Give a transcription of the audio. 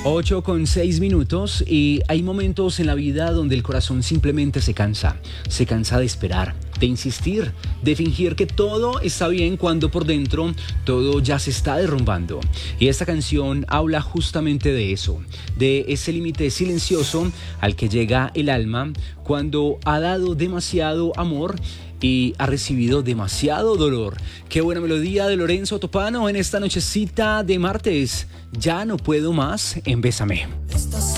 8:06 y hay momentos en la vida donde el corazón simplemente se cansa de esperar, de insistir, de fingir que todo está bien cuando por dentro todo ya se está derrumbando. Y esta canción habla justamente de eso, de ese límite silencioso al que llega el alma cuando ha dado demasiado amor y ha recibido demasiado dolor. Qué buena melodía de Lorenzo Topano en esta nochecita de martes. Ya no puedo más en Bésame.